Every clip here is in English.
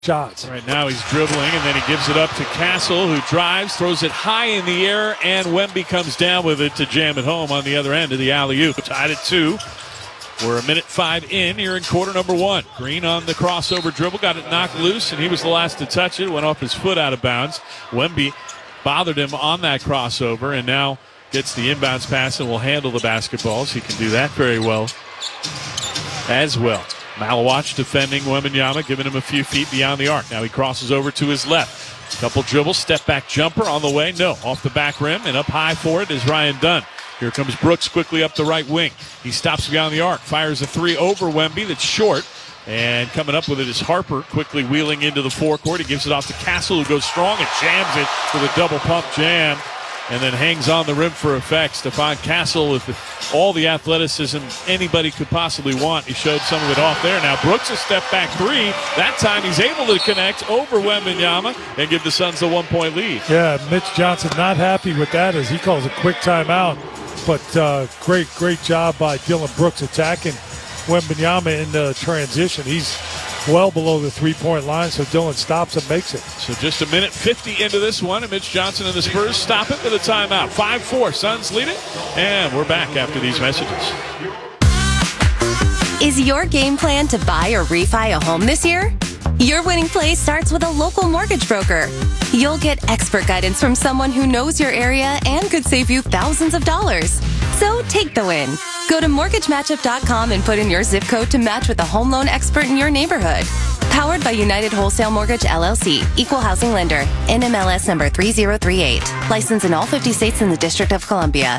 shots. Right now he's dribbling, and then he gives it up to Castle, who drives, throws it high in the air, and Wemby comes down with it to jam it home on the other end of the alley-oop. Tied at 2. We're a minute 5 in here in quarter number 1. Green on the crossover dribble, got it knocked loose, and he was the last to touch it. Went off his foot out of bounds. Wemby bothered him on that crossover, and now gets the inbounds pass and will handle the basketballs. He can do that very well as well. Malawach defending Wembanyama, giving him a few feet beyond the arc. Now he crosses over to his left. Couple dribbles, step back jumper on the way. No, off the back rim, and up high for it is Ryan Dunn. Here comes Brooks quickly up the right wing. He stops beyond the arc, fires a 3 over Wemby that's short. And coming up with it is Harper, quickly wheeling into the forecourt. He gives it off to Castle, who goes strong and jams it with a double pump jam. And then hangs on the rim for effect. Stephon Castle with all the athleticism anybody could possibly want. He showed some of it off there. Now Brooks a step back 3. That time he's able to connect over Wembanyama and give the Suns a 1-point lead. Yeah, Mitch Johnson not happy with that as he calls a quick timeout. But great job by Dylan Brooks attacking Wembanyama in the transition. He's well below the 3-point line, so Dylan stops and makes it. So just a minute 50 into this one, and Mitch Johnson and the Spurs stop it with a timeout. 5-4, Suns lead it, and we're back after these messages. Is your game plan to buy or refi a home this year? Your winning play starts with a local mortgage broker. You'll get expert guidance from someone who knows your area and could save you thousands of dollars. So take the win. Go to mortgagematchup.com and put in your zip code to match with a home loan expert in your neighborhood. Powered by United Wholesale Mortgage, LLC. Equal housing lender. NMLS number 3038. Licensed in all 50 states and the District of Columbia.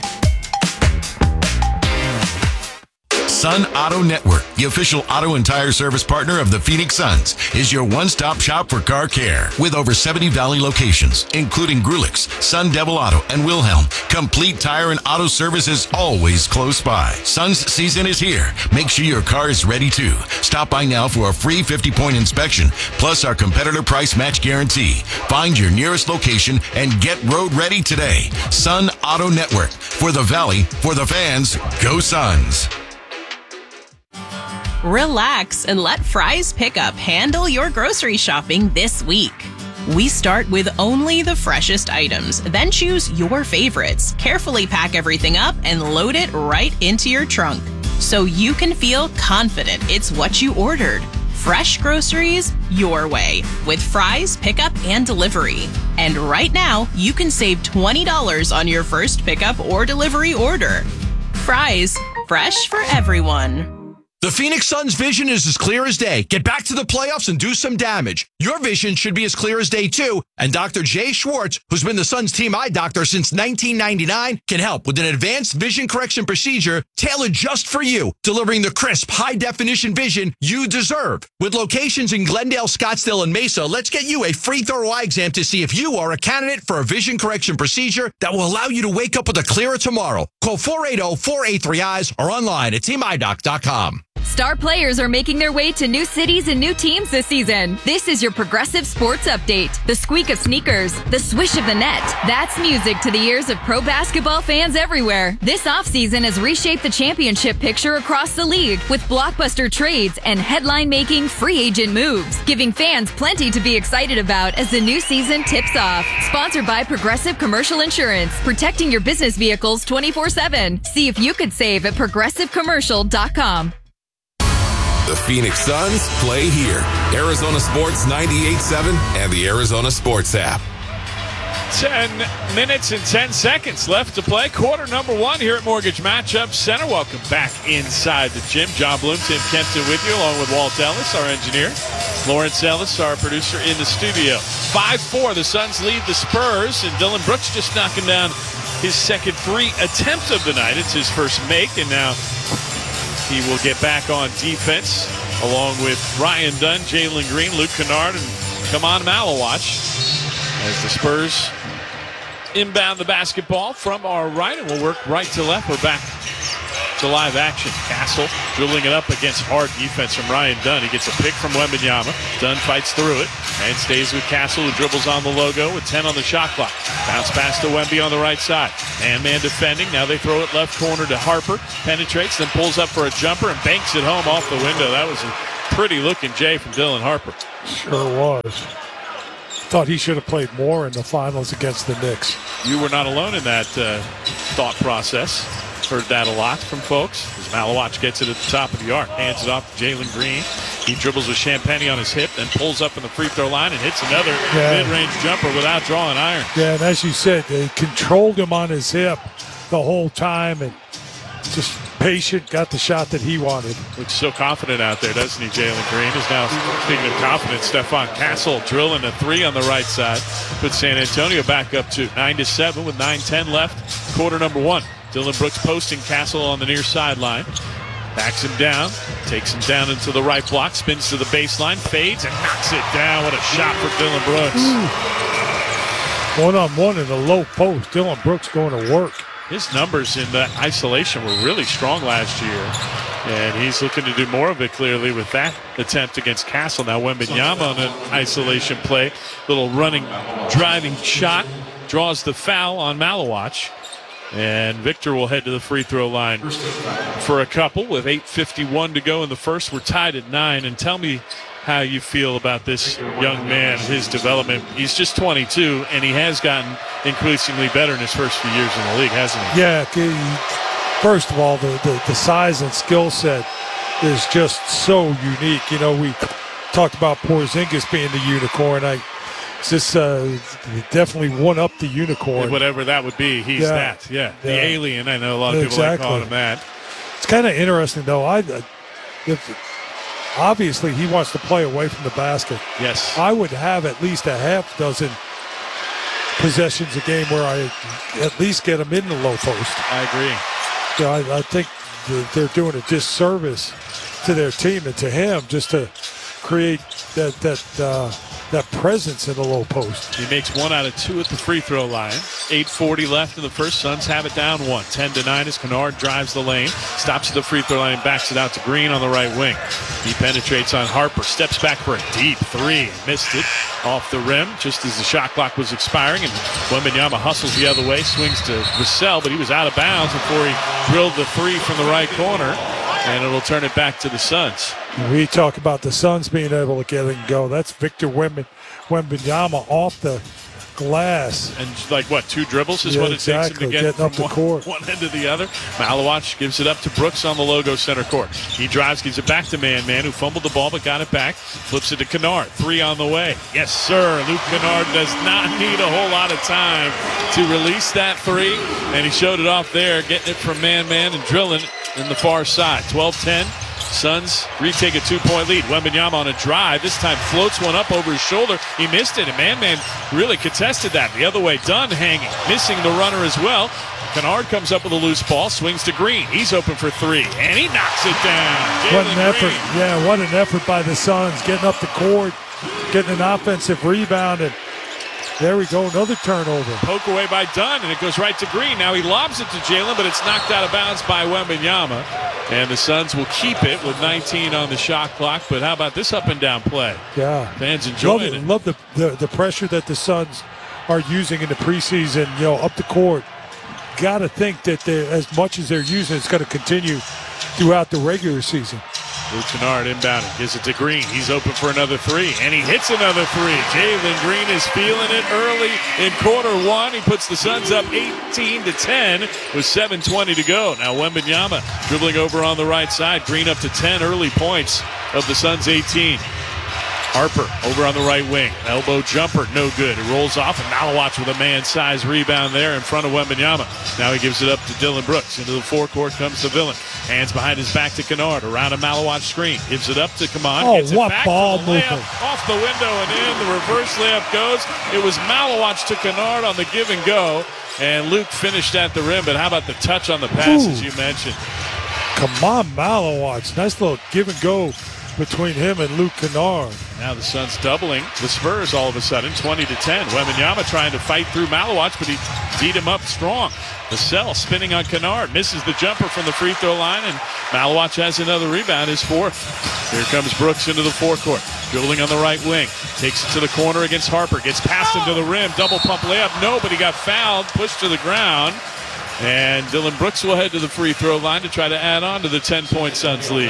Sun Auto Network, the official auto and tire service partner of the Phoenix Suns, is your one-stop shop for car care. With over 70 Valley locations, including Grulix, Sun Devil Auto, and Wilhelm, complete tire and auto service is always close by. Suns season is here. Make sure your car is ready too. Stop by now for a free 50-point inspection, plus our competitor price match guarantee. Find your nearest location and get road ready today. Sun Auto Network. For the Valley, for the fans, go Suns. Relax and let Fry's Pickup handle your grocery shopping this week. We start with only the freshest items, then choose your favorites. Carefully pack everything up and load it right into your trunk, so you can feel confident it's what you ordered. Fresh groceries your way with Fry's Pickup and Delivery. And right now, you can save $20 on your first pickup or delivery order. Fry's, fresh for everyone. The Phoenix Suns' vision is as clear as day. Get back to the playoffs and do some damage. Your vision should be as clear as day too. And Dr. Jay Schwartz, who's been the Suns' team eye doctor since 1999, can help with an advanced vision correction procedure tailored just for you, delivering the crisp, high-definition vision you deserve. With locations in Glendale, Scottsdale, and Mesa, let's get you a free thorough eye exam to see if you are a candidate for a vision correction procedure that will allow you to wake up with a clearer tomorrow. Call 480-483-EYES or online at teameyedoc.com. Star players are making their way to new cities and new teams this season. This is your Progressive Sports Update. The squeak of sneakers, the swish of the net. That's music to the ears of pro basketball fans everywhere. This offseason has reshaped the championship picture across the league with blockbuster trades and headline-making free agent moves, giving fans plenty to be excited about as the new season tips off. Sponsored by Progressive Commercial Insurance, protecting your business vehicles 24/7. See if you could save at progressivecommercial.com. The Phoenix Suns play here. Arizona Sports 98.7 and the Arizona Sports app. 10 minutes and 10 seconds left to play. Quarter number 1 here at Mortgage Matchup Center. Welcome back inside the gym. John Bloom, Tim Kempton with you, along with Walt Ellis, our engineer. Lawrence Ellis, our producer, in the studio. 5-4, the Suns lead the Spurs, and Dylan Brooks just knocking down his second 3 attempt of the night. It's his first make, and now he will get back on defense along with Ryan Dunn, Jalen Green, Luke Kennard, and Kaman Malawach as the Spurs inbound the basketball from our right, and we'll work right to left. We're back to live action. Castle dribbling it up against hard defense from Ryan Dunn. He gets a pick from Wembanyama. Dunn fights through it and stays with Castle, who dribbles on the logo with 10 on the shot clock. Bounce pass to Wemby on the right side. Man defending. Now they throw it left corner to Harper. Penetrates, then pulls up for a jumper and banks it home off the window. That was a pretty looking, Jay, from Dylan Harper. Sure was. Thought he should have played more in the finals against the Knicks. You were not alone in that thought process. Heard that a lot from folks. As Malawach gets it at the top of the arc, hands it off to Jalen Green. He dribbles with Champagnie on his hip, then pulls up in the free throw line and hits another mid-range jumper without drawing iron. Yeah, and as you said, they controlled him on his hip the whole time and just patient, got the shot that he wanted. Looks so confident out there, doesn't he, Jalen Green? Is now, speaking of confidence, Stephon Castle drilling a three on the right side. Puts San Antonio back up to 9-7 with 9:10 left. Quarter number one. Dylan Brooks posting Castle on the near sideline. Backs him down, takes him down into the right block, spins to the baseline, fades, and knocks it down. What a shot for Dylan Brooks. One-on-one in the low post. Dylan Brooks going to work. His numbers in that isolation were really strong last year, and he's looking to do more of it clearly with that attempt against Castle. Now Wembanyama on an isolation play, little running, driving shot, draws the foul on Malawach. And Victor will head to the free throw line for a couple with 8:51 to go in the first. We're tied at 9. And tell me how you feel about this young man, his development. He's just 22, and he has gotten increasingly better in his first few years in the league, hasn't he? Yeah, first of all, the size and skill set is just so unique. You know, we talked about Porzingis being the unicorn. Just definitely one up the unicorn. Whatever that would be, he's that. Yeah, the alien. I know a lot of people like calling him that. It's kind of interesting, though. Obviously, he wants to play away from the basket. Yes. I would have at least a half dozen possessions a game where I at least get him in the low post. I agree. Yeah, I think they're doing a disservice to their team and to him just to create that presence in the low post. He makes 1 out of 2 at the free throw line. 8:40 left in the first. Suns have it down 1. 10-9 as Kennard drives the lane, stops at the free throw line and backs it out to Green on the right wing. He penetrates on Harper, steps back for a deep three, missed it off the rim just as the shot clock was expiring, and Wembanyama hustles the other way, swings to Vassell, but he was out of bounds before he drilled the three from the right corner, and it'll turn it back to the Suns. We talk about the Suns being able to get it and go. That's Victor Wembanyama off the glass. And like what, 2 dribbles is what it takes him to get from one end to the other. Malawach gives it up to Brooks on the logo center court. He drives, gives it back to Man, who fumbled the ball but got it back. Flips it to Kennard. 3 on the way. Yes, sir. Luke Kennard does not need a whole lot of time to release that 3. And he showed it off there, getting it from Man and drilling in the far side. 12-10. Suns retake a 2-point lead. Wembanyama on a drive. This time floats one up over his shoulder. He missed it, and Man really contested that. The other way, Dunn hanging, missing the runner as well. Kennard comes up with a loose ball, swings to Green. He's open for 3, and he knocks it down. What an effort. Yeah, what an effort by the Suns, getting up the court, getting an offensive rebound, and there we go, another turnover. Poke away by Dunn, and it goes right to Green. Now he lobs it to Jalen, but it's knocked out of bounds by Wembanyama. And the Suns will keep it with 19 on the shot clock. But how about this up and down play? Yeah. Fans enjoy it. Love the pressure that the Suns are using in the preseason, up the court. Got to think that as much as they're using, it's going to continue throughout the regular season. Luke Kennard inbounding, gives it to Green. He's open for another 3, and he hits another 3. Jalen Green is feeling it early in quarter 1. He puts the Suns up 18-10 with 7:20 to go. Now Wembanyama dribbling over on the right side. Green up to 10 early points of the Suns' 18. Harper over on the right wing. Elbow jumper, no good. It rolls off, and Malawach with a man-sized rebound there in front of Wembanyama. Now he gives it up to Dylan Brooks. Into the forecourt comes the villain. Hands behind his back to Kennard. Around a Malawach screen. Gives it up to Kaman. Oh, gets it what back ball for the layup. Off the window and in. The reverse layup goes. It was Malawach to Kennard on the give and go. And Luke finished at the rim. But how about the touch on the pass, as you mentioned? Come on, Malawach. Nice little give and go between him and Luke Kennard. Now the Suns doubling the Spurs all of a sudden, 20-10. Wembanyama trying to fight through Malawach, but he beat him up strong. Vassell spinning on Kennard, misses the jumper from the free throw line, and Malawach has another rebound, his 4th. Here comes Brooks into the forecourt, dribbling on the right wing, takes it to the corner against Harper, gets past him to the rim, double pump layup, no, but he got fouled, pushed to the ground. And Dylan Brooks will head to the free throw line to try to add on to the 10-point Suns lead.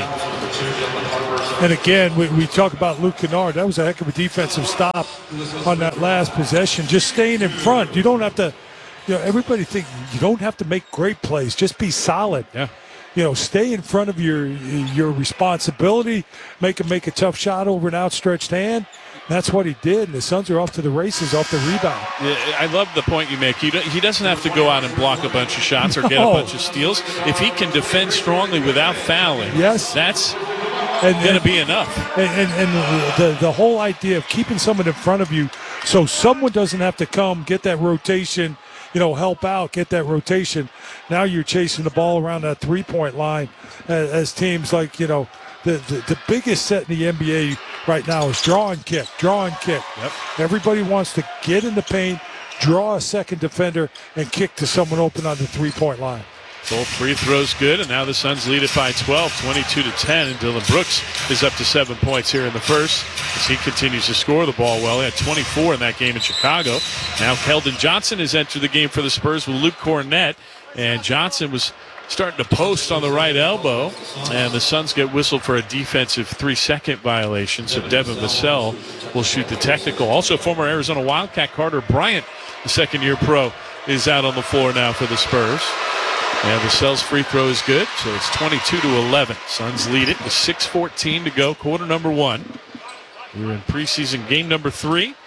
And again, we talk about Luke Kennard. That was a heck of a defensive stop on that last possession. Just staying in front. You don't have to, everybody think you don't have to make great plays. Just be solid. Yeah. Stay in front of your responsibility. Make a tough shot over an outstretched hand. That's what he did, and the Suns are off to the races off the rebound. Yeah, I love the point you make. He doesn't have to go out and block a bunch of shots or get a bunch of steals. If he can defend strongly without fouling, yes, that's going to be enough. And the whole idea of keeping someone in front of you so someone doesn't have to come, get that rotation, help out, get that rotation. Now you're chasing the ball around that three-point line as teams like, the biggest set in the NBA right now is draw and kick. Yep. Everybody wants to get in the paint, draw a second defender, and kick to someone open on the three-point line. Both free throws good, and now the Suns lead it by 12, 22-10, and Dylan Brooks is up to 7 points here in the first as he continues to score the ball well. He had 24 in that game in Chicago. Now Keldon Johnson has entered the game for the Spurs with Luke Cornett, and Johnson was starting to post on the right elbow, and the Suns get whistled for a defensive 3-second violation, so Devin Vassell will shoot the technical. Also, former Arizona Wildcat Carter Bryant, the second-year pro, is out on the floor now for the Spurs. And Vassell's free throw is good, so it's 22-11. Suns lead it with 6:14 to go, quarter number 1. We're in preseason game number 3. And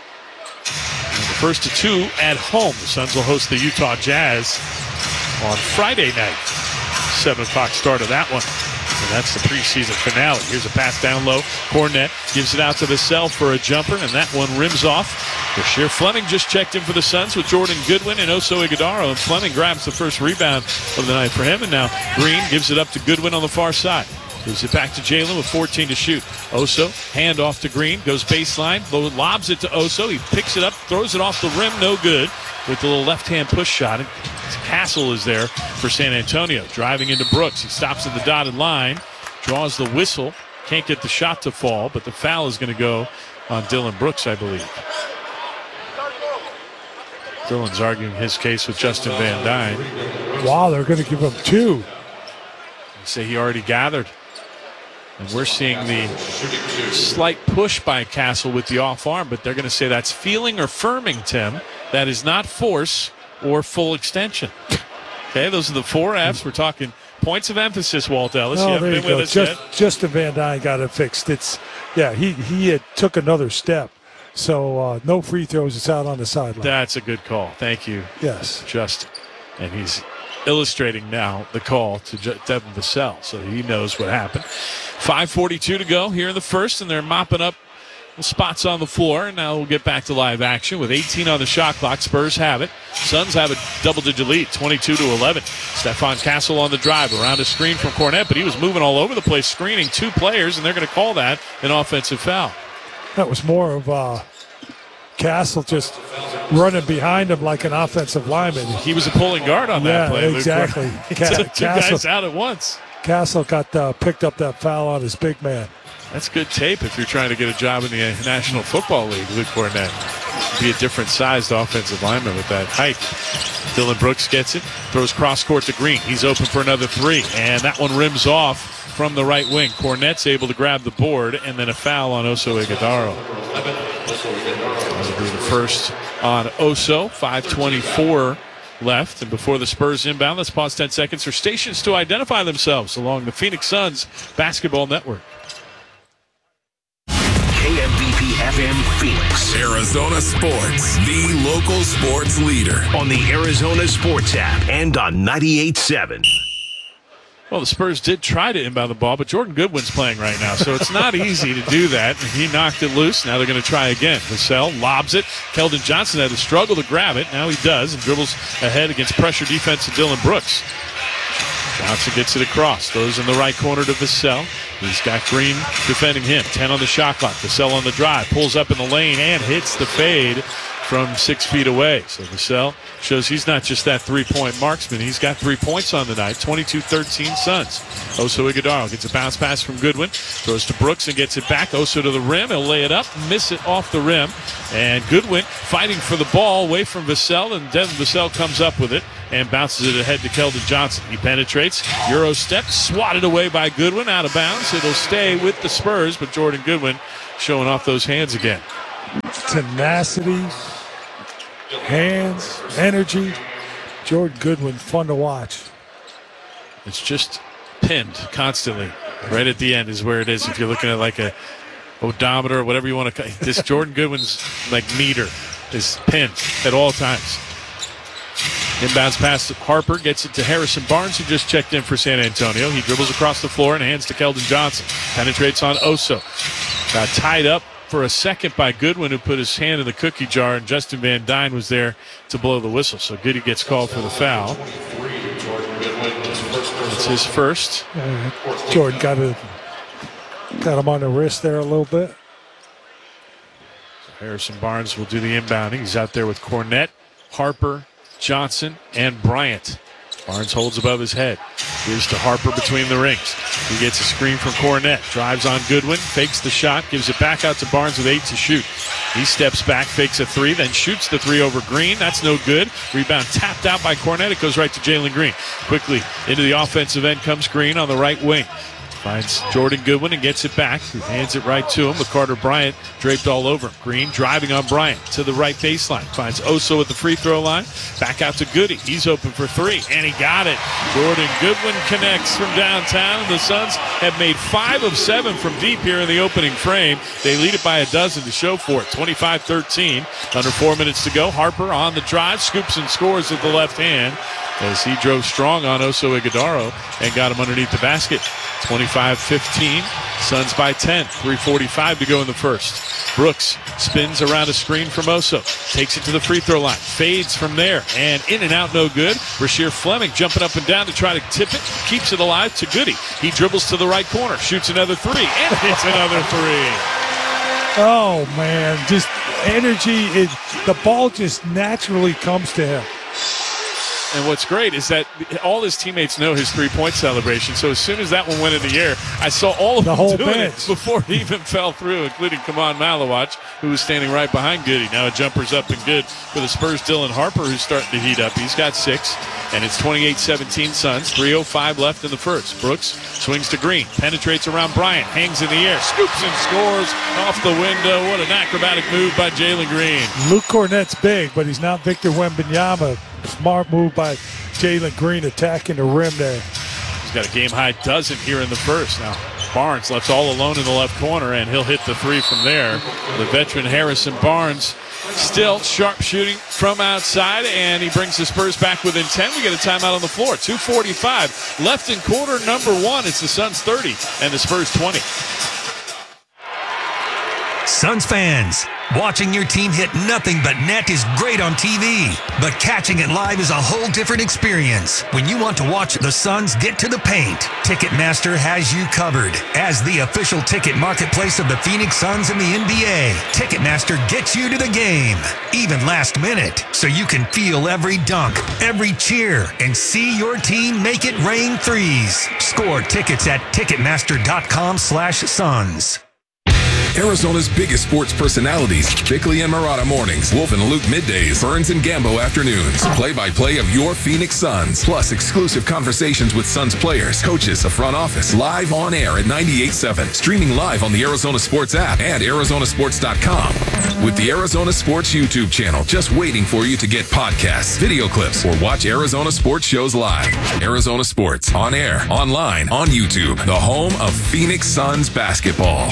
the first of 2 at home. The Suns will host the Utah Jazz on Friday night. 7 o'clock start of that one. And that's the preseason finale. Here's a pass down low. Cornett gives it out to Vassell for a jumper, and that one rims off. Bashir Fleming just checked in for the Suns with Jordan Goodwin and Oso Ighodaro, and Fleming grabs the first rebound of the night for him, and now Green gives it up to Goodwin on the far side. Gives it back to Jalen with 14 to shoot. Oso, hand off to Green, goes baseline, lobs it to Oso. He picks it up, throws it off the rim, no good, with the little left-hand push shot. And Castle is there for San Antonio, driving into Brooks. He stops at the dotted line, draws the whistle, can't get the shot to fall, but the foul is going to go on Dylan Brooks, I believe. Dylan's arguing his case with Justin Van Dyne. Wow, they're going to give him 2. They say he already gathered. And we're seeing the slight push by Castle with the off arm, but they're going to say that's feeling or firming, Tim. That is not force or full extension. Okay, those are the 4 Fs. We're talking points of emphasis, Walt Ellis. You haven't been with us yet. Justin Van Dyne got it fixed. He had took another step. So no free throws. It's out on the sideline. That's a good call. Thank you. Yes. Justin. And he's illustrating now the call to Devin Vassell, so he knows what happened. 5:42 to go here in the first, and they're mopping up the spots on the floor. And now we'll get back to live action with 18 on the shot clock. Spurs have it. Suns have a double-digit lead, 22-11. Stephon Castle on the drive around a screen from Cornett, but he was moving all over the place, screening 2 players, and they're going to call that an offensive foul. That was more of Castle just running behind him like an offensive lineman. He was a pulling guard on that play. Exactly. Took 2 guys out at once. Castle picked up that foul on his big man. That's good tape if you're trying to get a job in the National Football League, Luke Cornett. Be a different sized offensive lineman with that height. Dylan Brooks gets it, throws cross court to Green. He's open for another 3, and that one rims off from the right wing. Cornett's able to grab the board, and then a foul on Oso Ighodaro. That'll be the first on Oso. 5:24 left, and before the Spurs inbound, let's pause 10 seconds for stations to identify themselves along the Phoenix Suns Basketball Network. KMVP FM Phoenix. Arizona Sports, the local sports leader. On the Arizona Sports app and on 98.7. Well, the Spurs did try to inbound the ball, but Jordan Goodwin's playing right now, so it's not easy to do that. He knocked it loose. Now they're going to try again. Vassell lobs it. Keldon Johnson had to struggle to grab it. Now he does and dribbles ahead against pressure defense of Dylan Brooks. Johnson gets it across. Throws in the right corner to Vassell. He's got Green defending him. 10 on the shot clock. Vassell on the drive. Pulls up in the lane and hits the fade from 6 feet away. So Vassell shows he's not just that three-point marksman. He's got 3 points on the night, 22-13 Suns. Oso Ighodaro gets a bounce pass from Goodwin, throws to Brooks and gets it back. Oso to the rim. He'll lay it up, miss it off the rim. And Goodwin fighting for the ball away from Vassell, and Devin Vassell comes up with it and bounces it ahead to Keldon Johnson. He penetrates, Euro step, swatted away by Goodwin, out of bounds. It'll stay with the Spurs, but Jordan Goodwin showing off those hands again. Tenacity, hands, energy. Jordan Goodwin, fun to watch. It's just pinned constantly. Right at the end is where it is. If you're looking at like a odometer or whatever you want to call it, this Jordan Goodwin's like meter is pinned at all times. Inbounds pass to Harper, gets it to Harrison Barnes, who just checked in for San Antonio. He dribbles across the floor and hands to Keldon Johnson. Penetrates on Oso. Got tied up for a second by Goodwin, who put his hand in the cookie jar, and Justin Van Dyne was there to blow the whistle. So Goody gets called for the foul. It's his first. Jordan got him on the wrist there a little bit. So Harrison Barnes will do the inbounding. He's out there with Cornette, Harper, Johnson, and Bryant. Barnes holds above his head. Gives to Harper between the rings. He gets a screen from Cornette. Drives on Goodwin. Fakes the shot. Gives it back out to Barnes with 8 to shoot. He steps back, fakes a 3, then shoots the 3 over Green. That's no good. Rebound tapped out by Cornette. It goes right to Jalen Green. Quickly into the offensive end comes Green on the right wing. Finds Jordan Goodwin and gets it back. He hands it right to him with Carter Bryant draped all over him. Green driving on Bryant to the right baseline. Finds Oso at the free throw line. Back out to Goody. He's open for 3, and he got it. Jordan Goodwin connects from downtown. The Suns have made 5 of 7 from deep here in the opening frame. They lead it by a dozen to show for it. 25-13. Under 4 minutes to go. Harper on the drive. Scoops and scores with the left hand as he drove strong on Oso Ighodaro and got him underneath the basket. 25-15, Suns by 10, 3:45 to go in the first. Brooks spins around a screen from Oso, takes it to the free throw line, fades from there, and in and out no good. Rasheer Fleming jumping up and down to try to tip it, keeps it alive to Goody. He dribbles to the right corner, shoots another 3, and hits another 3. Oh, man, just energy. The ball just naturally comes to him. And what's great is that all his teammates know his three-point celebration. So as soon as that one went in the air, I saw all of them doing it before it even fell through, including Kaman Malawach, who was standing right behind Goody. Now a jumper's up and good for the Spurs. Dylan Harper, who's starting to heat up. He's got 6, and it's 28-17 Suns. 3:05 left in the first. Brooks swings to Green, penetrates around Bryant, hangs in the air, scoops and scores off the window. What an acrobatic move by Jalen Green. Luke Cornette's big, but he's not Victor Wembanyama. Smart move by Jalen Green attacking the rim there. He's got a game-high dozen here in the first. Now, Barnes left all alone in the left corner, and he'll hit the 3 from there. The veteran Harrison Barnes still sharp shooting from outside, and he brings the Spurs back within 10. We get a timeout on the floor. 2:45 left in quarter number 1. It's the Suns 30 and the Spurs 20. Suns fans, watching your team hit nothing but net is great on TV, but catching it live is a whole different experience. When you want to watch the Suns get to the paint, Ticketmaster has you covered. As the official ticket marketplace of the Phoenix Suns and the NBA, Ticketmaster gets you to the game, even last minute, so you can feel every dunk, every cheer, and see your team make it rain threes. Score tickets at Ticketmaster.com/Suns. Arizona's biggest sports personalities, Bickley and Murata mornings, Wolf and Luke middays, Burns and Gambo afternoons. Play-by-play of your Phoenix Suns, plus exclusive conversations with Suns players, coaches, the front office, live on air at 98.7, streaming live on the Arizona Sports app and ArizonaSports.com. With the Arizona Sports YouTube channel just waiting for you to get podcasts, video clips, or watch Arizona Sports shows live. Arizona Sports, on air, online, on YouTube, the home of Phoenix Suns basketball.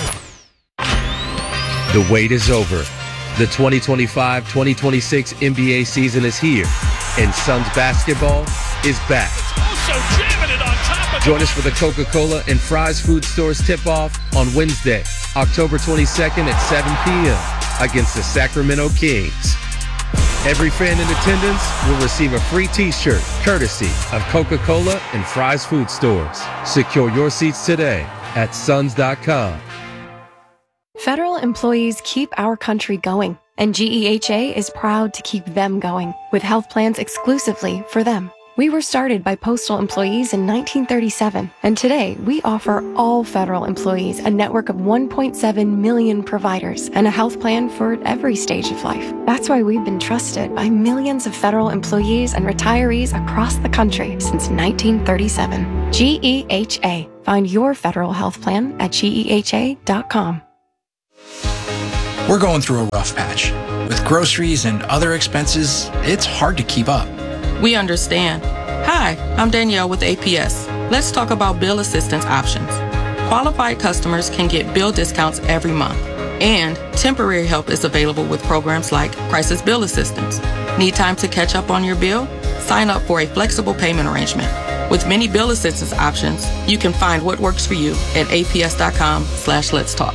The wait is over. The 2025-2026 NBA season is here, and Suns basketball is back. Join us for the Coca-Cola and Fry's Food Stores tip-off on Wednesday, October 22nd at 7 p.m. against the Sacramento Kings. Every fan in attendance will receive a free t-shirt courtesy of Coca-Cola and Fry's Food Stores. Secure your seats today at suns.com. Federal employees keep our country going, And GEHA is proud to keep them going with health plans exclusively for them. We were started by postal employees in 1937, and today we offer all federal employees a network of 1.7 million providers and a health plan for every stage of life. That's why we've been trusted by millions of federal employees and retirees across the country since 1937. GEHA. Find your federal health plan at GEHA.com. We're going through a rough patch. With groceries and other expenses, it's hard to keep up. We understand. Hi, I'm Danielle with APS. Let's talk about bill assistance options. Qualified customers can get bill discounts every month, and temporary help is available with programs like Crisis Bill Assistance. Need time to catch up on your bill? Sign up for a flexible payment arrangement. With many bill assistance options, you can find what works for you at aps.com/let's talk.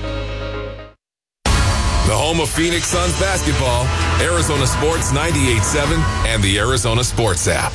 The home of Phoenix Suns basketball, Arizona Sports 98.7 and the Arizona Sports app.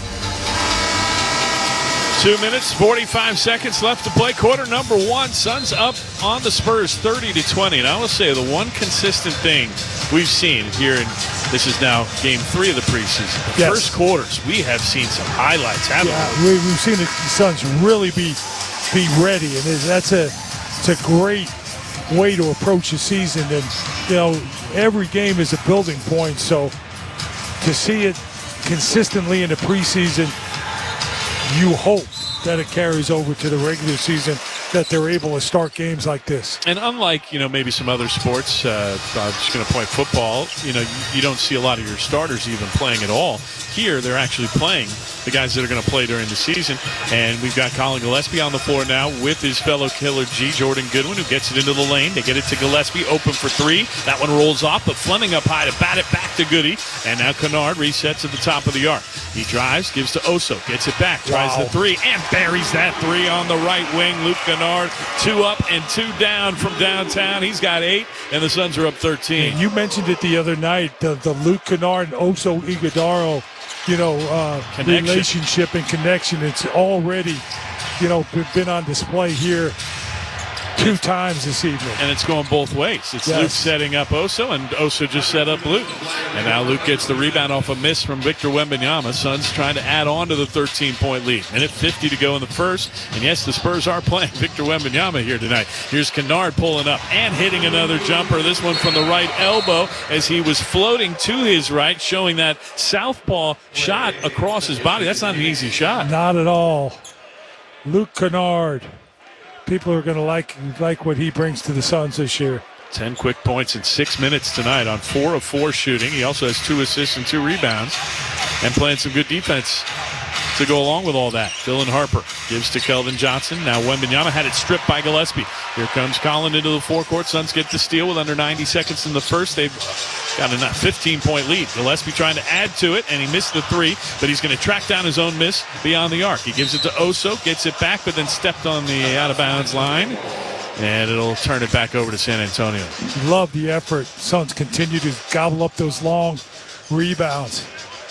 2 minutes, 45 seconds left to play. Quarter number one. Suns up on the Spurs 30-20. And I will say the one consistent thing we've seen here, and this is now game 3 of the preseason. The first quarters, we have seen some highlights, haven't we? We've seen the Suns really be ready, and it's a great way to approach the season. And every game is a building point, so to see it consistently in the preseason, you hope that it carries over to the regular season, that they're able to start games like this. And unlike, maybe some other sports, I'm just going to point football, you don't see a lot of your starters even playing at all. Here, they're actually playing the guys that are going to play during the season. And we've got Colin Gillespie on the floor now with his fellow Killer G, Jordan Goodwin, who gets it into the lane. They get it to Gillespie, open for 3. That one rolls off, but Fleming up high to bat it back to Goody. And now Kennard resets at the top of the arc. He drives, gives to Oso, gets it back, tries the 3, and buries that 3 on the right wing. Luke Kennard, 2 up and 2 down from downtown. He's got 8, and the Suns are up 13. And you mentioned it the other night, the Luke Kennard and Oso Ighodaro, relationship and connection. It's already, been on display here 2 times this evening. And it's going both ways. It's Luke setting up Oso, and Oso just set up Luke. And now Luke gets the rebound off a miss from Victor Wembanyama. Suns trying to add on to the 13-point lead. Minute 50 to go in the first. And yes, the Spurs are playing Victor Wembanyama here tonight. Here's Kennard pulling up and hitting another jumper. This one from the right elbow as he was floating to his right, showing that southpaw shot across his body. That's not an easy shot. Not at all. Luke Kennard. People are going to like what he brings to the Suns this year. 10 quick points in 6 minutes tonight on 4 of 4 shooting. He also has 2 assists and 2 rebounds and playing some good defense to go along with all that. Dylan Harper gives to Keldon Johnson. Now Wembanyama had it stripped by Gillespie. Here comes Colin into the forecourt. Suns get the steal with under 90 seconds in the first. They've got a 15-point lead. Gillespie trying to add to it, and he missed the 3, but he's going to track down his own miss beyond the arc. He gives it to Oso, gets it back, but then stepped on the out-of-bounds line, and it'll turn it back over to San Antonio. Love the effort. Suns continue to gobble up those long rebounds.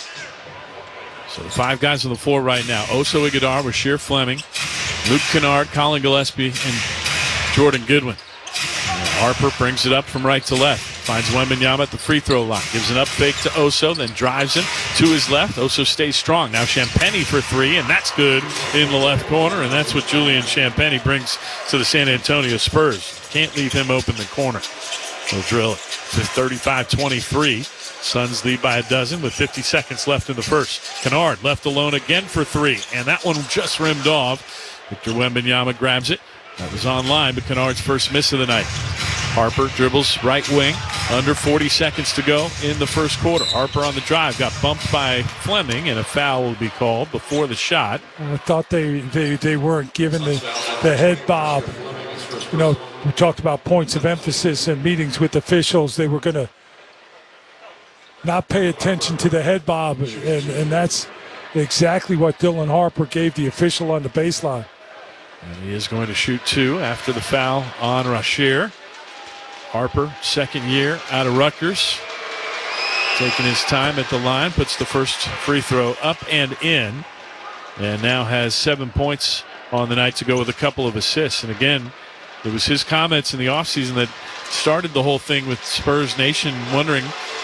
So the 5 guys on the floor right now. Oso Ighodaro, Rasheer Fleming, Luke Kennard, Colin Gillespie, and Jordan Goodwin. And Harper brings it up from right to left. Finds Wembanyama at the free throw line. Gives an up fake to Oso, then drives him to his left. Oso stays strong. Now Champagnie for 3, and that's good in the left corner. And that's what Julian Champagnie brings to the San Antonio Spurs. Can't leave him open the corner. They'll drill it to 35-23. Suns lead by a dozen with 50 seconds left in the first. Kennard left alone again for 3, and that one just rimmed off. Victor Wembanyama grabs it. That was online, but Kennard's first miss of the night. Harper dribbles right wing. Under 40 seconds to go in the first quarter. Harper on the drive got bumped by Fleming, and a foul will be called before the shot. I thought they weren't given the head bob. We talked about points of emphasis and meetings with officials. They were going to not pay attention to the head bob, and that's exactly what Dylan Harper gave the official on the baseline. And he is going to shoot 2 after the foul on Rasheer. Harper, second year out of Rutgers, taking his time at the line, puts the first free throw up and in, and now has 7 points on the night to go with a couple of assists. And again, it was his comments in the offseason that started the whole thing with Spurs Nation wondering,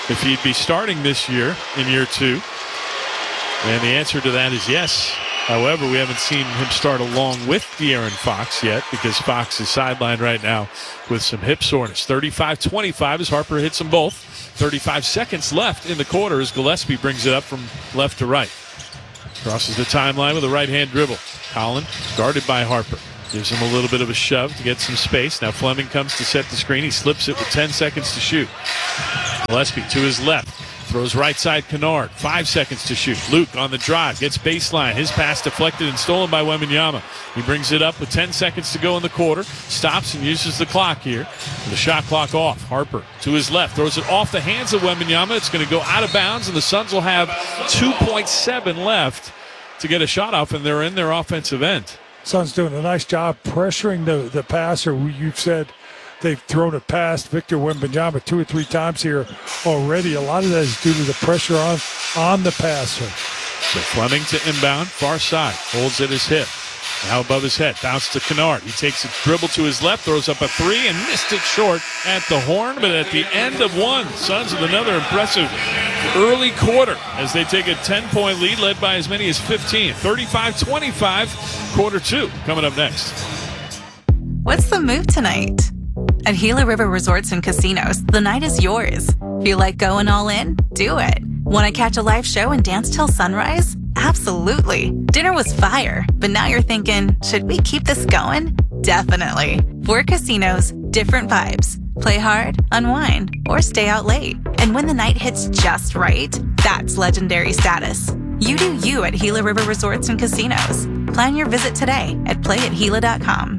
if he'd be starting this year in year 2. And the answer to that is yes. However, we haven't seen him start along with De'Aaron Fox yet because Fox is sidelined right now with some hip soreness. 35-25 as Harper hits them both. 35 seconds left in the quarter as Gillespie brings it up from left to right. Crosses the timeline with a right-hand dribble. Collin guarded by Harper. Gives him a little bit of a shove to get some space. Now Fleming comes to set the screen. He slips it with 10 seconds to shoot. Gillespie to his left. Throws right side Kennard. 5 seconds to shoot. Luke on the drive. Gets baseline. His pass deflected and stolen by Wembanyama. He brings it up with 10 seconds to go in the quarter. Stops and uses the clock here. The shot clock off. Harper to his left. Throws it off the hands of Wembanyama. It's going to go out of bounds, and the Suns will have 2.7 left to get a shot off, and they're in their offensive end. Suns doing a nice job pressuring the passer. You've said they've thrown it past Victor Wembanyama 2 or 3 times here already. A lot of that is due to the pressure on the passer. So Fleming to inbound, far side, holds at his hip. Now above his head, bounce to Kennard. He takes a dribble to his left, throws up a 3, and missed it short at the horn. But at the end of one, Suns with another impressive early quarter as they take a 10-point lead led by as many as 15. 35-25, quarter 2 coming up next. What's the move tonight? At Gila River Resorts and Casinos, the night is yours. Feel like going all in? Do it. Want to catch a live show and dance till sunrise? Absolutely. Dinner was fire, but now you're thinking, should we keep this going? Definitely. 4 casinos, different vibes. Play hard, unwind, or stay out late. And when the night hits just right, that's legendary status. You do you at Gila River Resorts and Casinos. Plan your visit today at playatgila.com.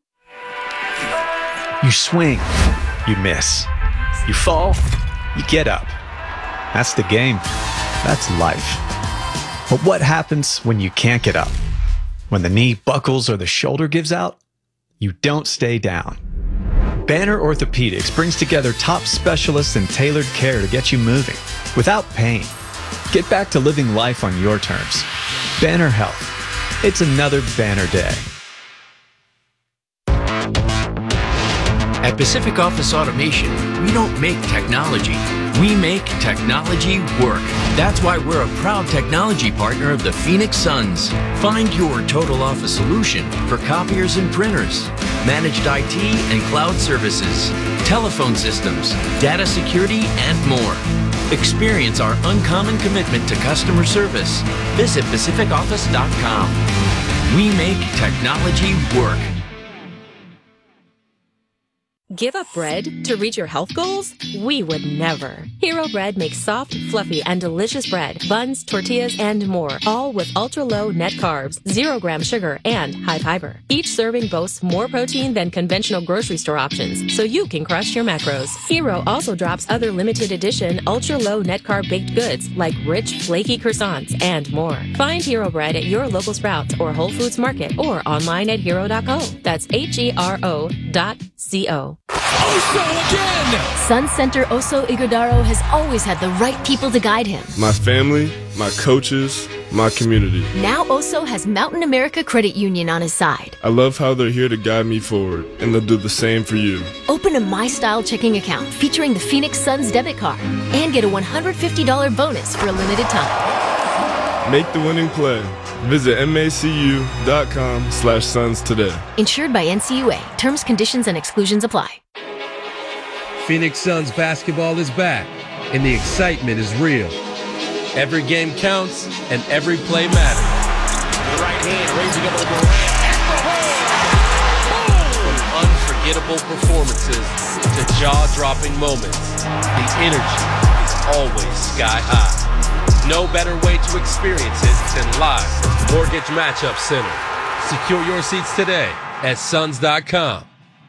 You swing, you miss. You fall, you get up. That's the game. That's life. But what happens when you can't get up? When the knee buckles or the shoulder gives out? You don't stay down. Banner Orthopedics brings together top specialists in tailored care to get you moving without pain. Get back to living life on your terms. Banner Health. It's another banner day. At Pacific Office Automation, we don't make technology. We make technology work. That's why we're a proud technology partner of the Phoenix Suns. Find your total office solution for copiers and printers, managed IT and cloud services, telephone systems, data security, and more. Experience our uncommon commitment to customer service. Visit PacificOffice.com. We make technology work. Give up bread to reach your health goals? We would never. Hero Bread makes soft, fluffy, and delicious bread, buns, tortillas, and more, all with ultra-low net carbs, 0-gram sugar, and high fiber. Each serving boasts more protein than conventional grocery store options, so you can crush your macros. Hero also drops other limited edition, ultra-low net carb baked goods like rich, flaky croissants and more. Find Hero Bread at your local Sprouts or Whole Foods Market or online at hero.co. That's HERO.co. Oso again! Sun Center Oso Ighodaro has always had the right people to guide him. My family, my coaches, my community. Now Oso has Mountain America Credit Union on his side. I love how they're here to guide me forward, and they'll do the same for you. Open a My Style checking account featuring the Phoenix Suns debit card and get a $150 bonus for a limited time. Make the winning play. Visit macu.com/Suns today. Insured by NCUA. Terms, conditions, and exclusions apply. Phoenix Suns basketball is back, and the excitement is real. Every game counts, and every play matters. The right hand raising up over From unforgettable performances to jaw-dropping moments, the energy is always sky high. No better way to experience it than live from Mortgage Matchup Center. Secure your seats today at Suns.com.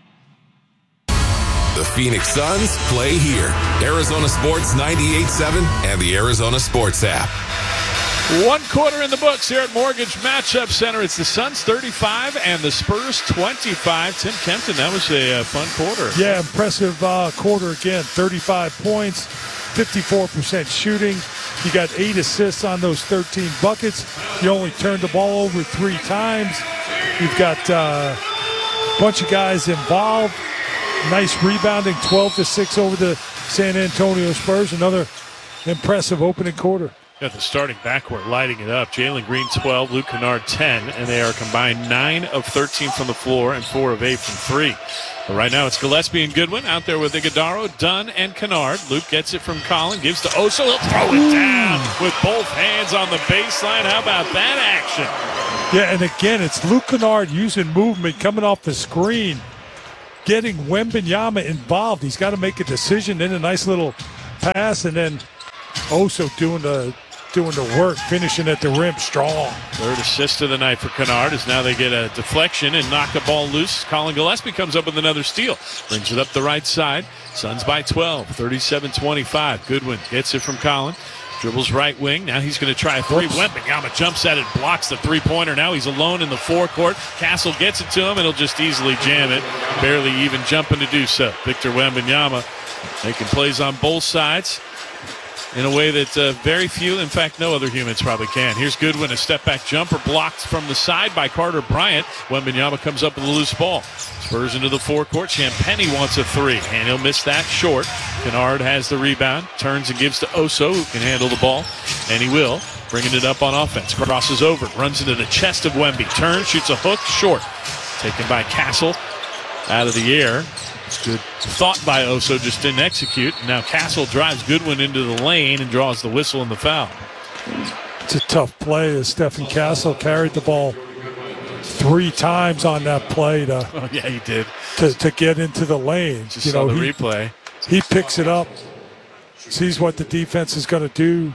The Phoenix Suns play here. Arizona Sports 98.7 and the Arizona Sports app. 1 quarter in the books here at Mortgage Matchup Center. It's the Suns 35 and the Spurs 25. Tim Kempton, that was a fun quarter. Yeah, impressive quarter again. 35 points, 54% shooting. You got 8 assists on those 13 buckets. You only turned the ball over 3 times. You've got a bunch of guys involved. Nice rebounding, 12-6 over the San Antonio Spurs. Another impressive opening quarter. Got the starting backcourt lighting it up. Jalen Green 12, Luke Kennard 10, and they are combined 9 of 13 from the floor and 4 of 8 from 3. But right now it's Gillespie and Goodwin out there with Iguodaro, Dunn, and Kennard. Luke gets it from Collin, gives to Oso. He'll throw it down with both hands on the baseline. How about that action? Yeah, and again, it's Luke Kennard using movement, coming off the screen, getting Wembanyama involved. He's got to make a decision, then a nice little pass, and then Oso doing the work, finishing at the rim strong. Third assist of the night for Kennard as now they get a deflection and knock the ball loose. Colin Gillespie comes up with another steal. Brings it up the right side. Suns by 12, 37-25. Goodwin gets it from Colin. Dribbles right wing. Now he's going to try a three. Wembanyama jumps at it, blocks the three-pointer. Now he's alone in the forecourt. Castle gets it to him, and he'll just easily jam it. Barely even jumping to do so. Victor Wembanyama making plays on both sides in a way that very few, in fact, no other humans probably can. Here's Goodwin, a step-back jumper blocked from the side by Carter Bryant. Wembanyama comes up with a loose ball. Spurs into the forecourt. Champagnie wants a three, and he'll miss that short. Kennard has the rebound, turns and gives to Oso, who can handle the ball, and he will. Bringing it up on offense. Crosses over, runs into the chest of Wemby. Turns, shoots a hook, short. Taken by Castle out of the air. Good thought by Oso, just didn't execute. Now Castle drives Goodwin into the lane and draws the whistle and the foul. It's a tough play as Stephen Castle carried the ball 3 times on that play to, yeah, he did. To get into the lane. Just saw the replay. He picks it up, sees what the defense is going to do.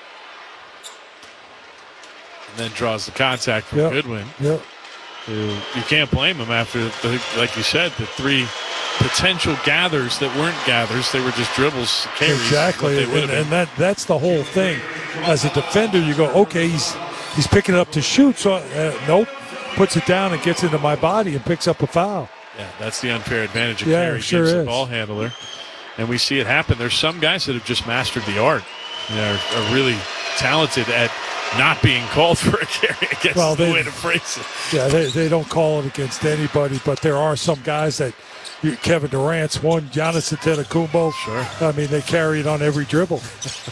And then draws the contact from Goodwin. Yep. You can't blame him after, like you said, the 3 potential gathers that weren't gathers. They were just dribbles, carries. Exactly, and that's the whole thing. As a defender, you go, okay, he's picking it up to shoot, so nope, puts it down and gets into my body and picks up a foul. Yeah, that's the unfair advantage of Yeah, carry sure against is. the ball handler. And we see it happen. There's some guys that have just mastered the art and are really talented at not being called for a carry, I guess is the way to phrase it. Yeah, they don't call it against anybody, but there are some guys that Kevin Durant's one, Giannis Antetokounmpo. Sure. I mean, they carry it on every dribble.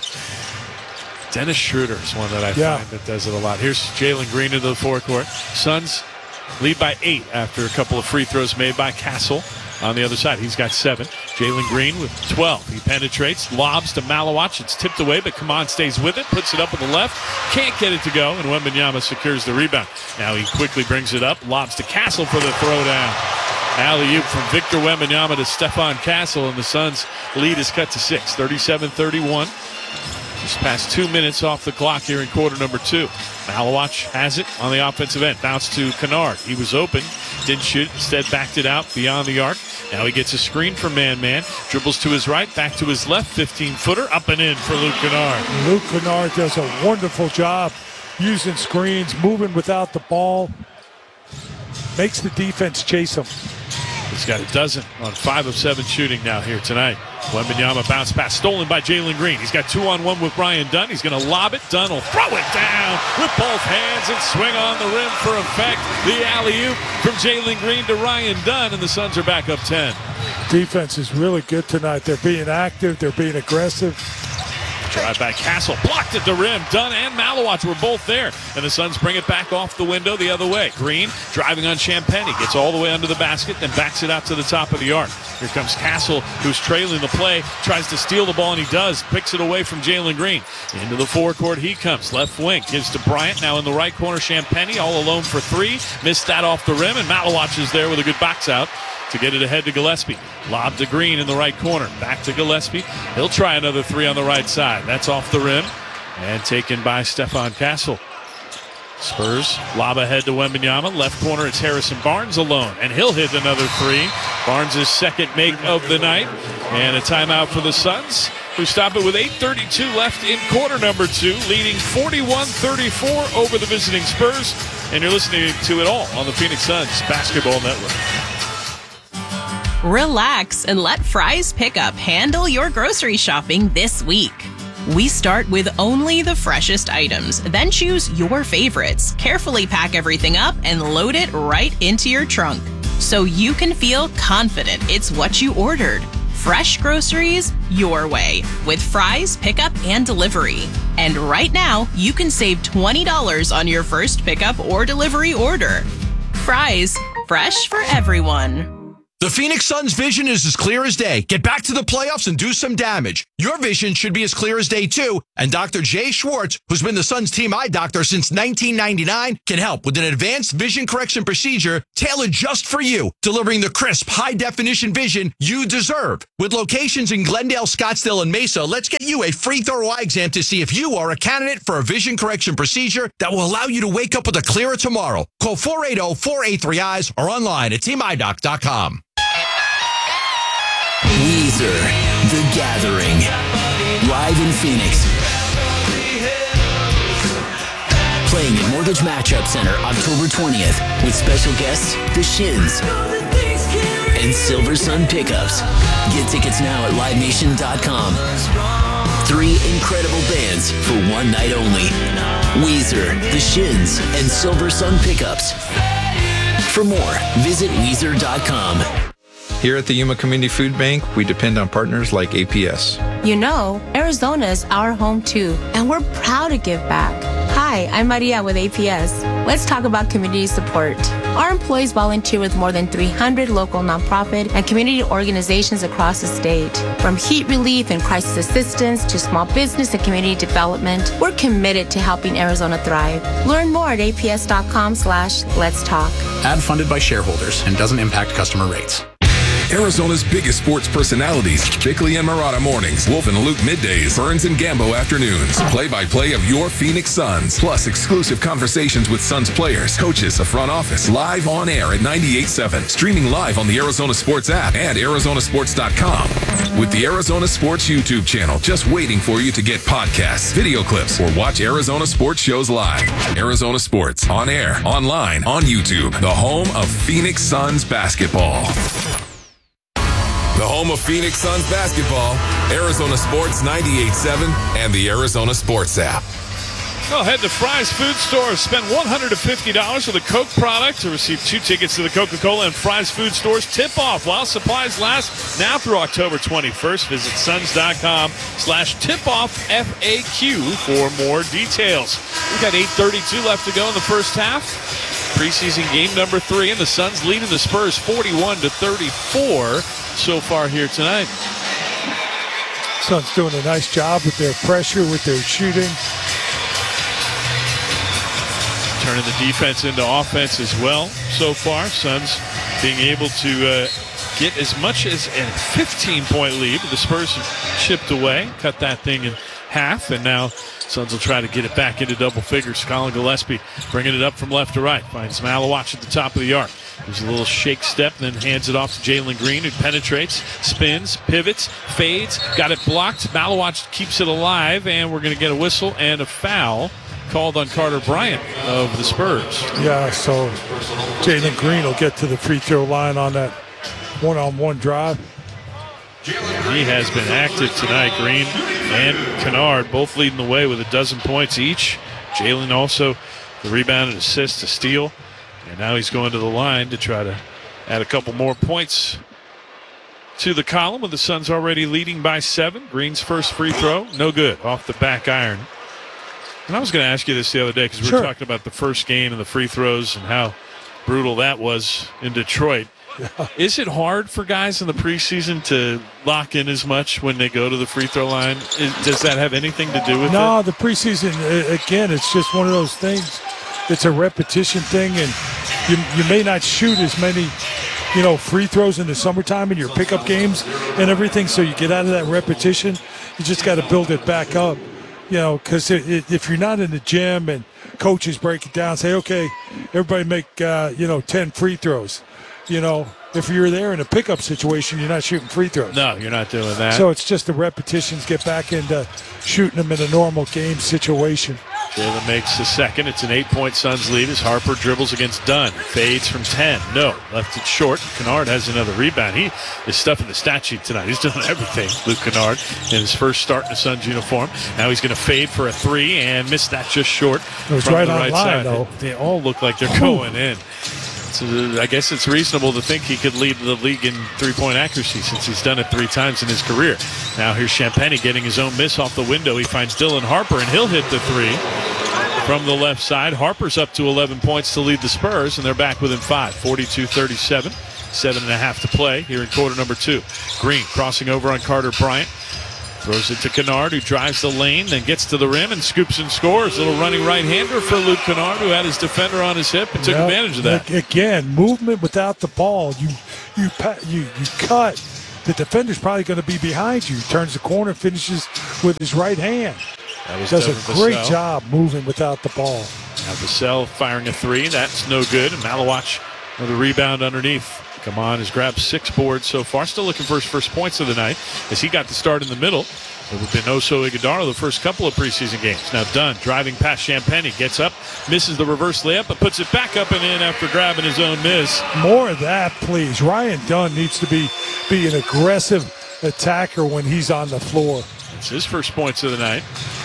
Dennis Schroeder is one that I find that does it a lot. Here's Jalen Green into the forecourt. Suns lead by 8 after a couple of free throws made by Castle. On the other side, he's got 7. Jalen Green with 12. He penetrates, lobs to Malawach. It's tipped away, but Kaman stays with it, puts it up with the left. Can't get it to go, and Wembanyama secures the rebound. Now he quickly brings it up, lobs to Castle for the throwdown. Alley-oop from Victor Wembanyama to Stephon Castle, and the Suns' lead is cut to 6, 37-31. Just past 2 minutes off the clock here in quarter number 2. Malawach has it on the offensive end. Bounce to Kennard. He was open, didn't shoot, instead backed it out beyond the arc. Now he gets a screen from man-man. Dribbles to his right, back to his left. 15-footer, up and in for Luke Kennard. Luke Kennard does a wonderful job using screens, moving without the ball. Makes the defense chase him. He's got a dozen on 5 of 7 shooting now here tonight. Wembanyama bounce pass stolen by Jalen Green. He's got 2-on-1 with Ryan Dunn. He's going to lob it. Dunn will throw it down with both hands and swing on the rim for effect. The alley-oop from Jalen Green to Ryan Dunn, and the Suns are back up 10. Defense is really good tonight. They're being active. They're being aggressive. Drive by Castle, blocked at the rim. Dunn and Malawach were both there, and the Suns bring it back off the window the other way. Green driving on Champagnie, gets all the way under the basket, then backs it out to the top of the arc. Here comes Castle, who's trailing the play, tries to steal the ball, and he does. Picks it away from Jalen Green. Into the forecourt he comes. Left wing, gives to Bryant. Now in the right corner, Champagnie all alone for 3. Missed that off the rim, and Malawach is there with a good box out to get it ahead to Gillespie. Lob to Green in the right corner. Back to Gillespie. He'll try another 3 on the right side. That's off the rim and taken by Stephon Castle. Spurs lob ahead to Wembanyama. Left corner, it's Harrison Barnes alone, and he'll hit another 3. Barnes' second make of the night, and a timeout for the Suns, who stop it with 8:32 left in quarter number 2, leading 41-34 over the visiting Spurs. And you're listening to it all on the Phoenix Suns Basketball Network. Relax and let Fry's Pickup handle your grocery shopping this week. We start with only the freshest items, then choose your favorites, carefully pack everything up, and load it right into your trunk so you can feel confident it's what you ordered. fresh groceries your way with Fry's pickup and delivery. And right now, you can save $20 on your first pickup or delivery order. Fry's, fresh for everyone. The Phoenix Suns' vision is as clear as day. Get back to the playoffs and do some damage. Your vision should be as clear as day, too. And Dr. Jay Schwartz, who's been the Suns' team eye doctor since 1999, can help with an advanced vision correction procedure tailored just for you, delivering the crisp, high-definition vision you deserve. With locations in Glendale, Scottsdale, and Mesa, let's get you a free thorough eye exam to see if you are a candidate for a vision correction procedure that will allow you to wake up with a clearer tomorrow. Call 480-483-EYES or online at teamidoc.com. Weezer, The Gathering, live in Phoenix. Playing at Mortgage Matchup Center October 20th with special guests, The Shins and Silver Sun Pickups. Get tickets now at livenation.com. 3 incredible bands for one night only. Weezer, The Shins, and Silver Sun Pickups. For more, visit Weezer.com. Here at the Yuma Community Food Bank, we depend on partners like APS. You know, Arizona is our home too, and we're proud to give back. Hi, I'm Maria with APS. Let's talk about community support. Our employees volunteer with more than 300 local nonprofit and community organizations across the state. From heat relief and crisis assistance to small business and community development, we're committed to helping Arizona thrive. Learn more at aps.com/let's talk. Ad funded by shareholders and doesn't impact customer rates. Arizona's biggest sports personalities, Bickley and Murata mornings, Wolf and Luke middays, Burns and Gambo afternoons. Play-by-play of your Phoenix Suns, plus exclusive conversations with Suns players, coaches, the front office, live on air at 98.7, streaming live on the Arizona Sports app and arizonasports.com. With the Arizona Sports YouTube channel just waiting for you to get podcasts, video clips, or watch Arizona Sports shows live. Arizona Sports, on air, online, on YouTube, the home of Phoenix Suns basketball. The home of Phoenix Suns basketball, Arizona Sports 98.7 and the Arizona Sports app. Well, head to Fry's Food Store. Spend $150 with a Coke product to receive 2 tickets to the Coca-Cola and Fry's Food Store's tip-off while supplies last. Now through October 21st. Visit suns.com/tip-off-FAQ for more details. We've got 8:32 left to go in the first half. Preseason game number 3, and the Suns leading the Spurs 41-34 so far here tonight. Suns doing a nice job with their pressure, with their shooting. Turning the defense into offense as well so far. Suns being able to get as much as a 15-point lead. The Spurs chipped away, cut that thing in half, and now Suns will try to get it back into double figures. Colin Gillespie bringing it up from left to right. Finds Malawach at the top of the arc. There's a little shake step, then hands it off to Jalen Green, who penetrates, spins, pivots, fades, got it blocked. Malawach keeps it alive, and we're going to get a whistle and a foul called on Carter Bryant of the Spurs. Yeah, so Jalen Green will get to the free throw line on that one-on-one drive. He has been active tonight. Green and Kennard both leading the way with 12 points each. Jalen also the rebound and assist, a steal. And now he's going to the line to try to add a couple more points to the column with the Suns already leading by 7. Green's first free throw, no good, off the back iron. And I was going to ask you this the other day because we were talking about the first game and the free throws and how brutal that was in Detroit. Yeah. Is it hard for guys in the preseason to lock in as much when they go to the free throw line? Does that have anything to do with it? No, the preseason, again, it's just one of those things. It's a repetition thing, and you may not shoot as many, free throws in the summertime in your pickup games and everything, so you get out of that repetition. You just got to build it back up, because if you're not in the gym and coaches break it down, say, okay, everybody make, 10 free throws. If you're there in a pickup situation, you're not shooting free throws. No, you're not doing that. So it's just the repetitions, get back into shooting them in a normal game situation. Jalen makes the second. It's an 8-point Suns lead as Harper dribbles against Dunn. Fades from 10. No. Left it short. Kennard has another rebound. He is stuffing the stat sheet tonight. He's doing everything, Luke Kennard, in his first start in a Suns uniform. Now he's going to fade for a 3 and miss that just short. It was from right the on right line, side. though. They all look like they're going in. I guess it's reasonable to think he could lead the league in three-point accuracy since he's done it 3 times in his career. Now here's Champagnie getting his own miss off the window. He finds Dylan Harper, and he'll hit the 3 from the left side. Harper's up to 11 points to lead the Spurs, and they're back within 5, 42-37. 7.5 to play here in quarter number 2. Green crossing over on Carter Bryant. Throws it to Kennard, who drives the lane, then gets to the rim and scoops and scores. Little running right-hander for Luke Kennard, who had his defender on his hip and took advantage of that. Again, movement without the ball. You cut. The defender's probably going to be behind you. He turns the corner, finishes with his right hand. Does a great job moving without the ball. Now Vassell firing a 3. That's no good. And Malawach with a rebound underneath. Come on, has grabbed 6 boards so far. Still looking for his first points of the night as he got the start in the middle. It would have been Oso Ighodaro the first couple of preseason games. Now Dunn driving past Champagnie, gets up, misses the reverse layup, but puts it back up and in after grabbing his own miss. More of that, please. Ryan Dunn needs to be an aggressive attacker when he's on the floor. It's his first points of the night.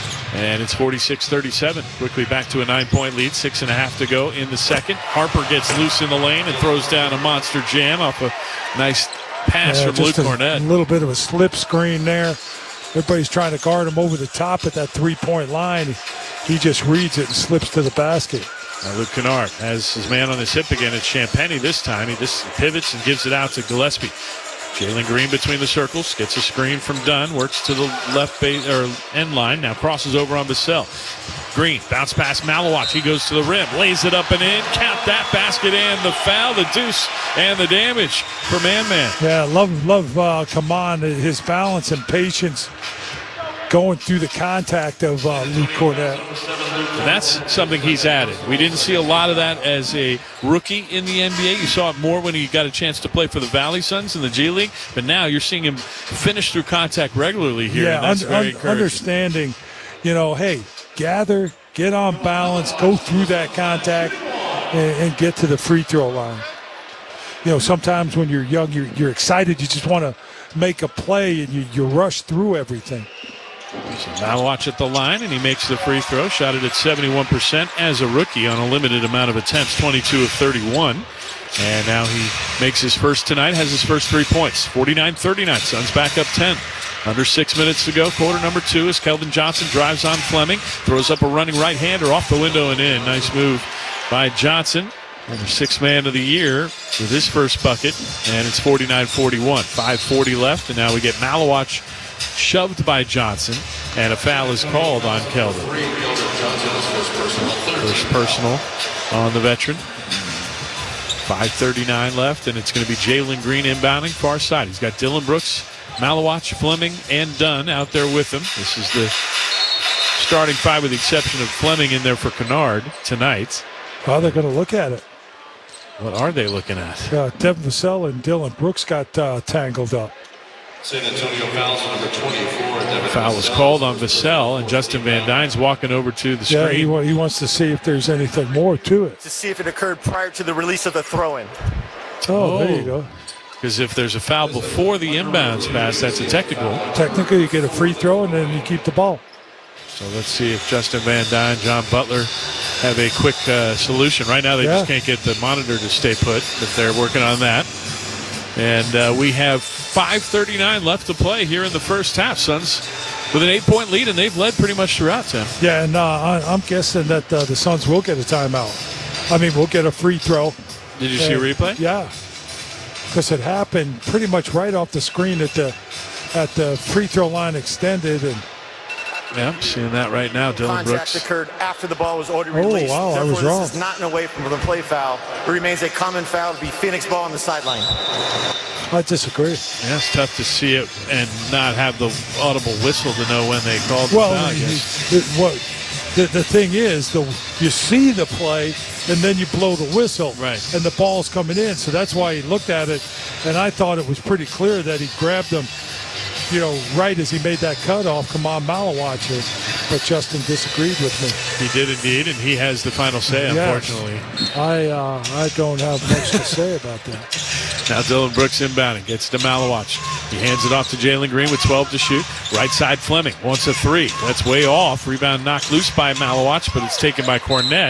And it's 46-37. Quickly back to a 9-point lead. 6.5 to go in the second. Harper gets loose in the lane and throws down a monster jam off a nice pass from Luke Kornet. A little bit of a slip screen there. Everybody's trying to guard him over the top at that 3-point line. He just reads it and slips to the basket. Now Luke Kennard has his man on his hip again. It's Champagnie this time. He just pivots and gives it out to Gillespie. Jalen Green between the circles, gets a screen from Dunn, works to the left base or end line, now crosses over on Vassell. Green, bounce pass Malawach, he goes to the rim, lays it up and in, count that basket and the foul, the deuce, and the damage for Man-Man. Yeah, love Kaman, his balance and patience going through the contact of Luke Kornet. And that's something he's added. We didn't see a lot of that as a rookie in the NBA. You saw it more when he got a chance to play for the Valley Suns in the G League. But now you're seeing him finish through contact regularly here. Yeah, and that's very encouraging. Understanding, hey, gather, get on balance, go through that contact, and get to the free throw line. Sometimes when you're young, you're excited. You just want to make a play, and you rush through everything. So Malawach at the line, and he makes the free throw. Shot it at 71% as a rookie on a limited amount of attempts, 22 of 31. And now he makes his first tonight, has his first 3 points. 49-39, Suns back up 10. Under 6 minutes to go, quarter number 2 as Keldon Johnson drives on Fleming, throws up a running right-hander off the window and in. Nice move by Johnson. And the 6th man of the year with his first bucket, and it's 49-41. 5:40 left, and now we get Malawach shoved by Johnson, and a foul is called on Keldon. First personal on the veteran. 5:39 left, and it's going to be Jalen Green inbounding far side. He's got Dylan Brooks, Malawach, Fleming, and Dunn out there with him. This is the starting 5 with the exception of Fleming in there for Kennard tonight. How they're going to look at it. What are they looking at? Devin Vassell and Dylan Brooks got tangled up. San Antonio fouls number 24. Foul was called on Vassell, and Justin Van Dyne's walking over to the screen. Yeah, he wants to see if there's anything more to it. To see if it occurred prior to the release of the throw-in. Oh, there you go. Because if there's a foul before the inbounds pass, that's a technical. Technically, you get a free throw, and then you keep the ball. So let's see if Justin Van Dyne, John Butler have a quick solution. Right now, they just can't get the monitor to stay put, but they're working on that. And we have 5:39 left to play here in the first half. Suns with an 8-point lead, and they've led pretty much throughout, Tim. Yeah, and I'm guessing that the Suns will get a timeout. I mean, we'll get a free throw. Did you see a replay? Yeah, because it happened pretty much right off the screen at the free throw line extended. And yeah, seeing that right now. Dylan Brooks. Contact occurred after the ball was already released. Oh, wow, Therefore, I was wrong. This is not an away from the play foul. It remains a common foul to be Phoenix ball on the sideline. I disagree. Yeah, it's tough to see it and not have the audible whistle to know when they called the foul, I guess. The thing is, you see the play, and then you blow the whistle, right? And the ball's coming in. So that's why he looked at it, and I thought it was pretty clear that he grabbed him, right as he made that cutoff. Come on, Malawach. But Justin disagreed with me. He did indeed, and he has the final say, unfortunately. I don't have much to say about that. Now Dylan Brooks inbounding, gets to Malawach. He hands it off to Jalen Green with 12 to shoot. Right side Fleming wants a 3. That's way off. Rebound knocked loose by Malawach, but it's taken by Kornet.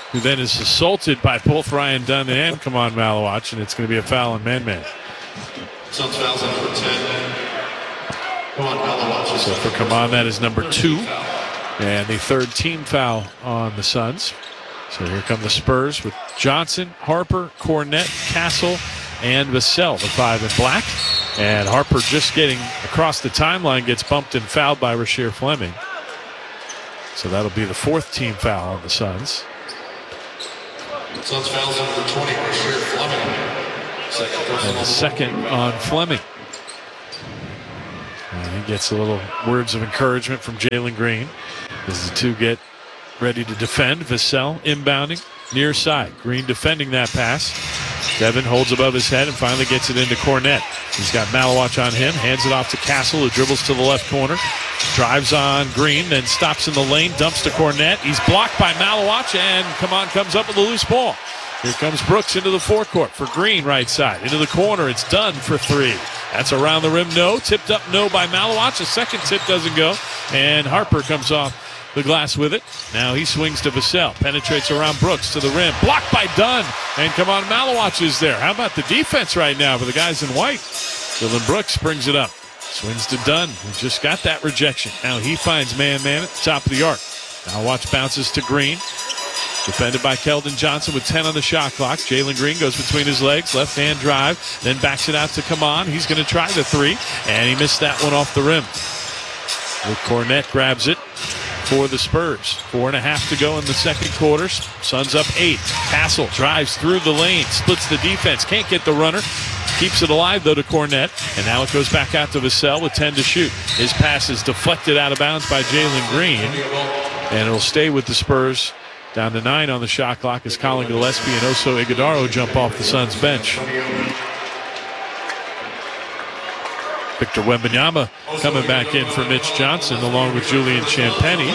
who then is assaulted by both Ryan Dunn and Kaman Malawach, and it's going to be a foul on man-man. Suns fouls on number 10. Kaman Malawach. So for Kaman, that is number 2. And the third team foul on the Suns. So here come the Spurs with Johnson, Harper, Cornette, Castle, and Vassell, the 5 in black. And Harper just getting across the timeline gets bumped and fouled by Rasheer Fleming. So that'll be the 4th team foul on the Suns. Suns fouls number 20, Rasheer Fleming. And the second on Fleming. And he gets a little words of encouragement from Jalen Green as the two get ready to defend. Vassell inbounding near side. Green defending that pass. Devin holds above his head and finally gets it into Cornette. He's got Malawach on him, hands it off to Castle, who dribbles to the left corner, drives on Green, then stops in the lane, dumps to Cornette. He's blocked by Malawach, and Kaman comes up with a loose ball. Here comes Brooks into the forecourt for Green, right side. Into the corner, it's done for 3. That's around the rim, no. Tipped up, no by Malawach. The second tip doesn't go, and Harper comes off the glass with it. Now he swings to Vassell, penetrates around Brooks to the rim, blocked by Dunn, and Kaman Malawach is there. How about the defense right now for the guys in white? Dylan Brooks brings it up, swings to Dunn, who just got that rejection. Now he finds man-man at the top of the arc. Malawach bounces to Green, defended by Keldon Johnson with 10 on the shot clock. Jalen Green goes between his legs, left-hand drive, then backs it out to Kaman. He's going to try the 3, and he missed that one off the rim. Luke Cornette grabs it for the Spurs. 4.5 to go in the second quarter. Suns up 8. Castle drives through the lane, splits the defense, can't get the runner. Keeps it alive, though, to Cornette. And now it goes back out to Vassell with 10 to shoot. His pass is deflected out of bounds by Jalen Green. And it'll stay with the Spurs. Down to 9 on the shot clock as Colin Gillespie and Oso Ighodaro jump off the Suns bench. Victor Wembanyama coming back in for Mitch Johnson along with Julian Champagnie.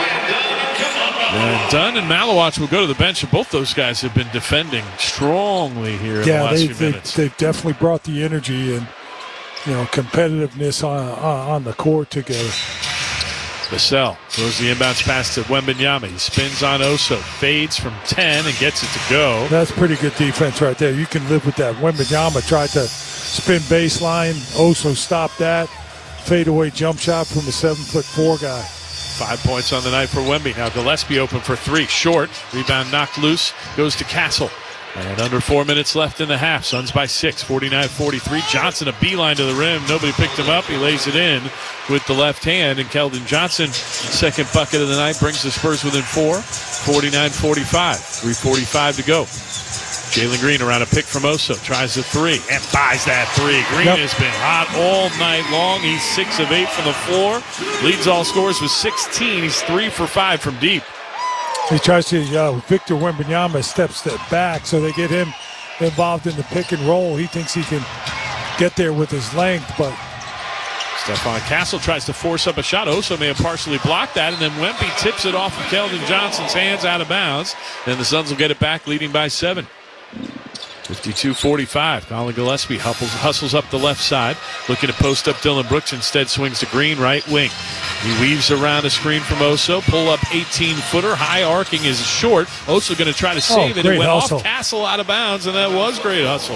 And Dunn and Malawach will go to the bench, and both those guys have been defending strongly here in the last few minutes. They've definitely brought the energy and competitiveness on the court together. Vassell throws the inbounds pass to Wembanyama. He spins on Oso, fades from 10 and gets it to go. That's pretty good defense right there. You can live with that. Wembanyama tried to spin baseline. Oso stopped that. Fadeaway jump shot from a 7'4" guy. 5 points on the night for Wemby. Now Gillespie open for 3. Short. Rebound knocked loose. Goes to Castle. And under 4 minutes left in the half. Suns by 6, 49-43. Johnson a beeline to the rim. Nobody picked him up. He lays it in with the left hand. And Keldon Johnson, second bucket of the night, brings the Spurs within 4, 49-45. 3:45 to go. Jalen Green around a pick from Oso. Tries the 3 and buys that 3. Green has been hot all night long. He's 6 of 8 from the floor. Leads all scorers with 16. He's 3 for 5 from deep. He tries to, Victor Wembanyama steps back, so they get him involved in the pick and roll. He thinks he can get there with his length, but Stephon Castle tries to force up a shot. Oso may have partially blocked that, and then Wemby tips it off of Keldon Johnson's hands out of bounds. Then the Suns will get it back, leading by 7. 52-45. Colin Gillespie hustles up the left side, looking to post up Dylan Brooks. Instead swings to Green, right wing. He weaves around a screen from Oso. Pull up 18-footer. High arcing is short. Oso going to try to save it. It went hustle off Castle out of bounds, and that was great hustle.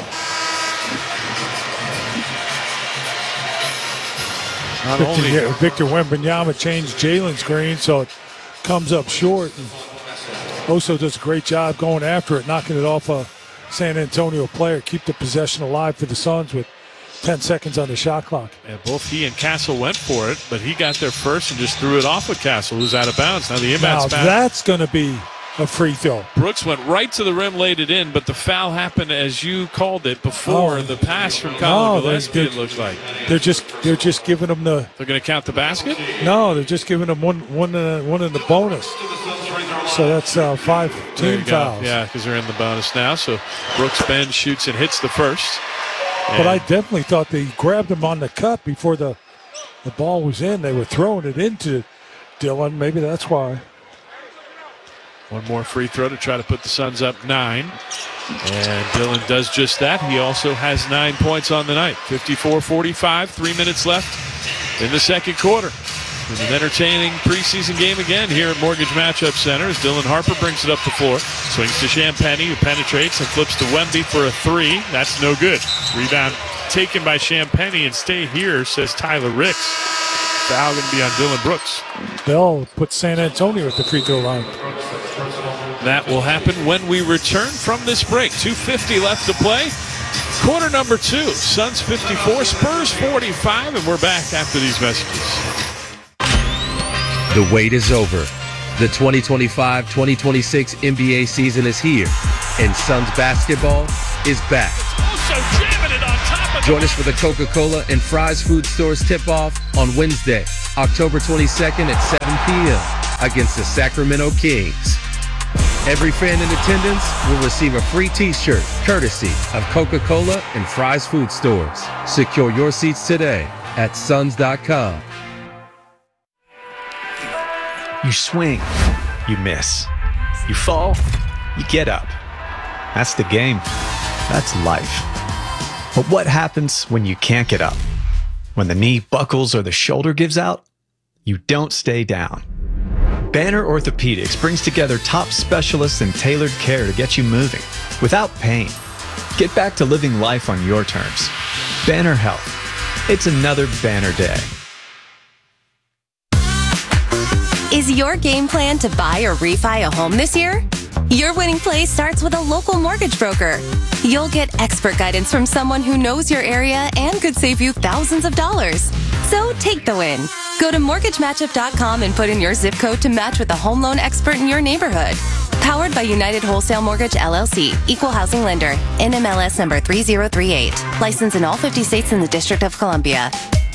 Victor Wembanyama changed Jalen's screen, so it comes up short. And Oso does a great job going after it, knocking it off a San Antonio player. Keep the possession alive for the Suns with 10 seconds on the shot clock. And both he and Castle went for it, but he got there first and just threw it off with Castle, who's out of bounds. Now the inbounds pass. That's going to be a free throw. Brooks went right to the rim, laid it in, but the foul happened as you called it before the pass from Colin Gillespie, it looks like. They're just giving them the... They're going to count the basket? No, they're just giving them one in the bonus. So that's 5 team fouls. Yeah, because they're in the bonus now. So Brooks bends, shoots, and hits the first. But I definitely thought they grabbed him on the cut before the ball was in. They were throwing it into Dylan. Maybe that's why. One more free throw to try to put the Suns up 9. And Dylan does just that. He also has 9 points on the night. 54-45, 3 minutes left in the second quarter. In an entertaining preseason game again here at Mortgage Matchup Center as Dylan Harper brings it up the floor. Swings to Champagnie, who penetrates and flips to Wemby for a three. That's no good. Rebound taken by Champagnie, and stay here, says Tyler Ricks. Foul going to be on Dylan Brooks. They'll put San Antonio at the free throw line. That will happen when we return from this break. 2:50 left to play. Quarter number 2. Suns 54, Spurs 45, and we're back after these messages. The wait is over. The 2025-2026 NBA season is here, and Suns basketball is back. Also jamming it on top of Join us for the Coca-Cola and Fry's Food Stores tip-off on Wednesday, October 22nd at 7 p.m. against the Sacramento Kings. Every fan in attendance will receive a free t-shirt courtesy of Coca-Cola and Fry's Food Stores. Secure your seats today at suns.com. You swing, you miss. You fall, you get up. That's the game. That's life. But what happens when you can't get up? When the knee buckles or the shoulder gives out? You don't stay down. Banner Orthopedics brings together top specialists in tailored care to get you moving without pain. Get back to living life on your terms. Banner Health. It's another banner day. Is your game plan to buy or refi a home this year? Your winning play starts with a local mortgage broker. You'll get expert guidance from someone who knows your area and could save you thousands of dollars. So take the win. Go to mortgagematchup.com and put in your zip code to match with a home loan expert in your neighborhood. Powered by United Wholesale Mortgage, LLC, Equal Housing Lender, NMLS number 3038. Licensed in all 50 states and the District of Columbia.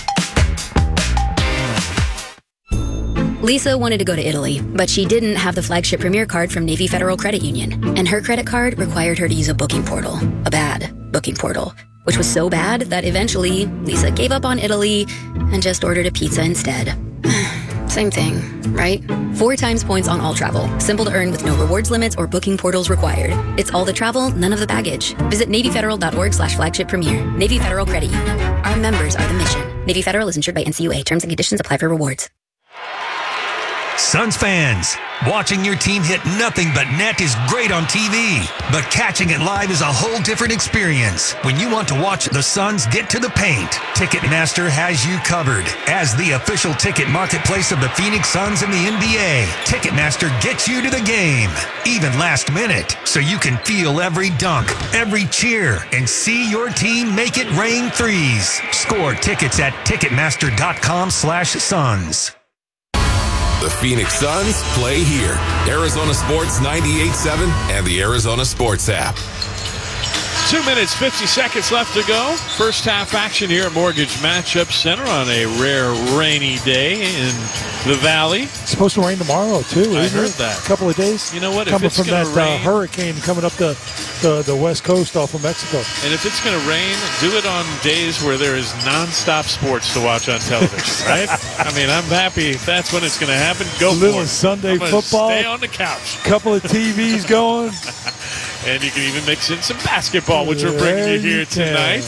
Lisa wanted to go to Italy, but she didn't have the flagship Premier card from Navy Federal Credit Union, and her credit card required her to use a booking portal, a bad booking portal, which was so bad that eventually Lisa gave up on Italy and just ordered a pizza instead. Same thing, right? 4 times points on all travel. Simple to earn with no rewards limits or booking portals required. It's all the travel, none of the baggage. Visit NavyFederal.org/flagship premier. Navy Federal Credit Union. Our members are the mission. Navy Federal is insured by NCUA. Terms and conditions apply for rewards. Suns fans, watching your team hit nothing but net is great on TV, but catching it live is a whole different experience. When you want to watch the Suns get to the paint, Ticketmaster has you covered. As the official ticket marketplace of the Phoenix Suns and the NBA, Ticketmaster gets you to the game, even last minute, so you can feel every dunk, every cheer, and see your team make it rain threes. Score tickets at Ticketmaster.com/Suns. The Phoenix Suns play here. Arizona Sports 98.7 and the Arizona Sports app. 2 minutes, 50 seconds left to go. First half action here at Mortgage Matchup Center on a rare rainy day in the Valley. It's supposed to rain tomorrow, too. I heard that. A couple of days. You know what? Coming if it's from that rain, hurricane coming up the west coast off of Mexico. And if it's going to rain, do it on days where there is nonstop sports to watch on television, right? I mean, I'm happy if that's when it's going to happen. Go for it. Sunday I'm gonna football. Stay on the couch. Couple of TVs going. And you can even mix in some basketball, which we're bringing you here tonight.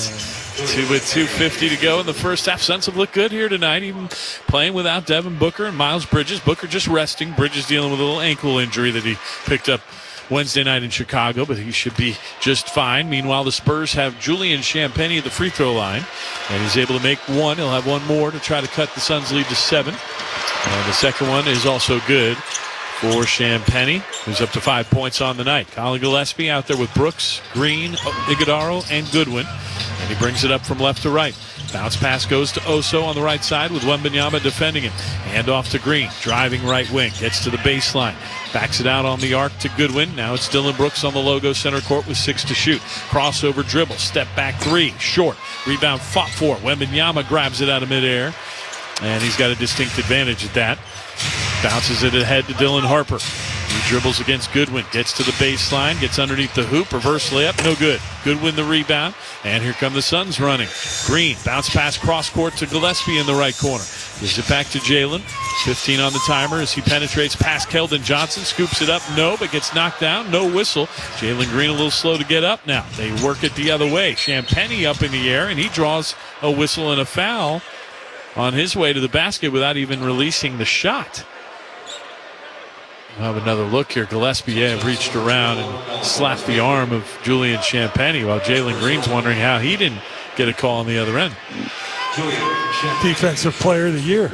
2:50 to go in the first half. Suns have looked good here tonight, even playing without Devin Booker and Miles Bridges. Booker just resting. Bridges dealing with a little ankle injury that he picked up Wednesday night in Chicago, but he should be just fine. Meanwhile, the Spurs have Julian Champagnie at the free throw line, and he's able to make one. He'll have one more to try to cut the Suns' lead to 7. And the second one is also good for Champagnie, who's up to 5 points on the night. Colin Gillespie out there with Brooks, Green, Iguodala, and Goodwin. And he brings it up from left to right. Bounce pass goes to Oso on the right side with Wembanyama defending it. Hand off to Green, driving right wing, gets to the baseline. Backs it out on the arc to Goodwin. Now it's Dylan Brooks on the logo center court with 6 to shoot. Crossover dribble, step back 3, short. Rebound fought for. Wembanyama grabs it out of midair. And he's got a distinct advantage at that. Bounces it ahead to Dylan Harper. He dribbles against Goodwin, gets to the baseline, gets underneath the hoop, reverse layup, no good. Goodwin the rebound, and here come the Suns running. Green, bounce pass cross court to Gillespie in the right corner. Gives it back to Jalen. 15 on the timer as he penetrates past Keldon Johnson, scoops it up, no, but gets knocked down, no whistle. Jalen Green a little slow to get up now. They work it the other way. Champagnie up in the air, and he draws a whistle and a foul on his way to the basket without even releasing the shot. We'll have another look here. Gillespie reached around and slapped the arm of Julian Champagnie while Jalen Green's wondering how he didn't get a call on the other end. Defensive player of the year.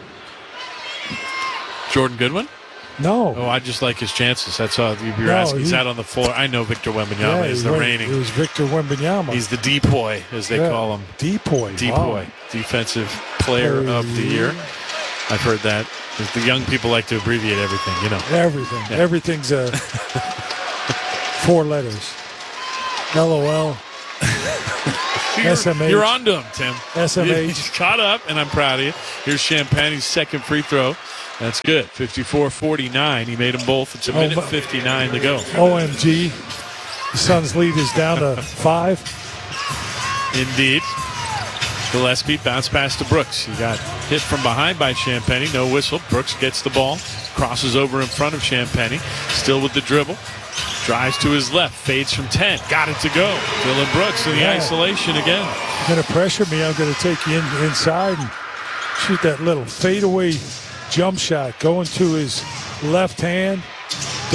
Jordan Goodwin? No. Oh, I just like his chances. That's all. You're asking. He's out on the floor. I know Victor Wembanyama is the reigning. It was Victor Wembanyama. He's the depoy, as they call him. Depoy. Depoy. Wow. Defensive player of the year. I've heard that. The young people like to abbreviate everything, you know. Everything. Yeah. Everything's 4 letters. LOL. SMH. You're on to him, Tim. SMH. He's caught up, and I'm proud of you. Here's Champagnie's second free throw. That's good. 54-49. He made them both. It's a minute 59 to go. OMG. The Suns' lead is down to 5. Indeed. Gillespie bounced pass to Brooks. He got hit from behind by Champagnie. No whistle. Brooks gets the ball. Crosses over in front of Champagnie. Still with the dribble. Drives to his left. Fades from 10. Got it to go. Dillon Brooks in the isolation again. You're going to pressure me. I'm going to take you inside and shoot that little fadeaway jump shot going to his left hand.